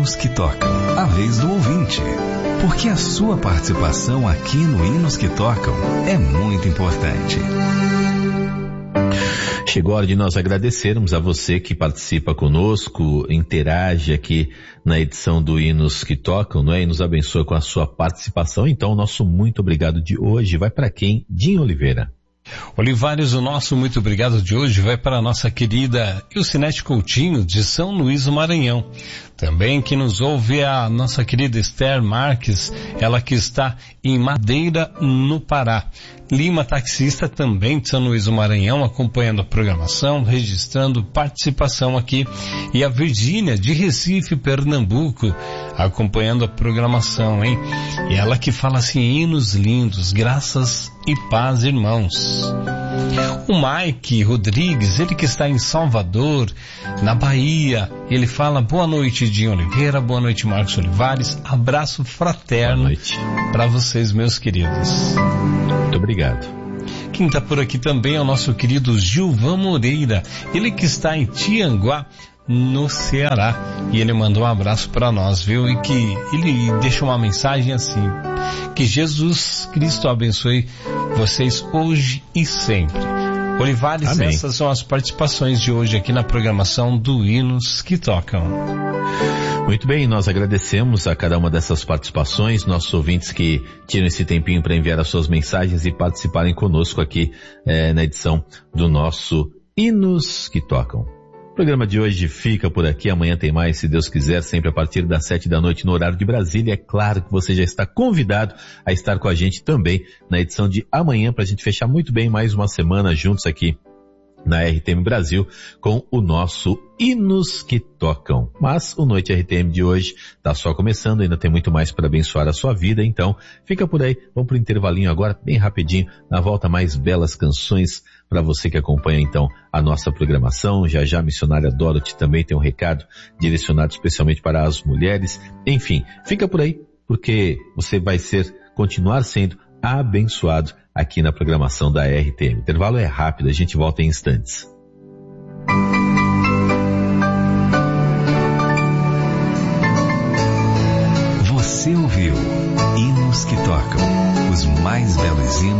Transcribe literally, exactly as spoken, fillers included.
Hinos que Tocam, a vez do ouvinte. Porque a sua participação aqui no Hinos que Tocam é muito importante. Chegou a hora de nós agradecermos a você que participa conosco, interage aqui na edição do Hinos que Tocam, não é? E nos abençoa com a sua participação. Então, o nosso muito obrigado de hoje vai para quem? Dinho Oliveira. Olivares, o nosso muito obrigado de hoje vai para a nossa querida Ilcinete Coutinho, de São Luís do Maranhão. Também que nos ouve a nossa querida Esther Marques, ela que está em Madeira, no Pará. Lima, taxista, também de São Luís do Maranhão, acompanhando a programação, registrando participação aqui. E a Virgínia, de Recife, Pernambuco, acompanhando a programação, hein? E ela que fala assim, hinos lindos, graças e paz, irmãos. O Mike Rodrigues, ele que está em Salvador, na Bahia, ele fala, boa noite, Dinho Oliveira, boa noite, Marcos Olivares, abraço fraterno para vocês, meus queridos. Muito obrigado. Quem está por aqui também é o nosso querido Gilvan Moreira, ele que está em Tianguá, no Ceará, e ele mandou um abraço para nós, viu? E que ele deixou uma mensagem assim, que Jesus Cristo abençoe vocês hoje e sempre. Olivares, amém. Essas são as participações de hoje aqui na programação do Hinos que Tocam. Muito bem, nós agradecemos a cada uma dessas participações, nossos ouvintes que tiram esse tempinho para enviar as suas mensagens e participarem conosco aqui eh, na edição do nosso Hinos que Tocam. O programa de hoje fica por aqui, amanhã tem mais, se Deus quiser, sempre a partir das sete da noite no horário de Brasília. É claro que você já está convidado a estar com a gente também na edição de amanhã, para a gente fechar muito bem mais uma semana juntos aqui na R T M Brasil com o nosso Hinos que Tocam. Mas o Noite R T M de hoje está só começando, ainda tem muito mais para abençoar a sua vida, então fica por aí, vamos para o intervalinho agora, bem rapidinho, na volta mais belas canções para você que acompanha então a nossa programação. Já já a missionária Dorothy também tem um recado direcionado especialmente para as mulheres. Enfim, fica por aí, porque você vai ser, continuar sendo abençoado aqui na programação da R T M. O intervalo é rápido, a gente volta em instantes. Você ouviu Hinos que Tocam, os mais belos hinos